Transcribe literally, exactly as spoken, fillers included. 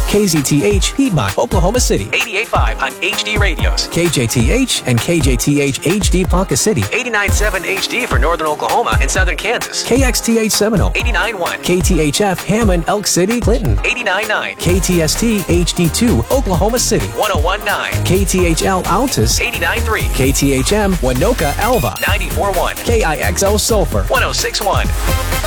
K Z T H Piedmont, Oklahoma City. eighty-eight point five on H D radios. K J T H and K J T H H D Ponca City. eighty-nine point seven H D for northern Oklahoma and southern Kansas. K X T H Seminole. eighty-nine point one. K T H F Hammond, Elk City, Clinton. eighty-nine point nine. K T S T H D two, Oklahoma City. one oh one point nine. K T H L Altus. eighty-nine point three. K T H M Winoka Alva. ninety-four point one. K I X L Sulphur. one oh six point one.